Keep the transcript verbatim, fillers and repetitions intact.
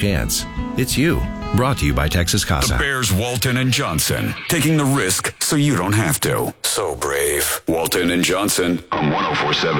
scans. It's you. Brought to you by Texas Casa. The Bears, Walton and Johnson, taking the risk so you don't have to. So brave. Walton and Johnson on one oh four point seven.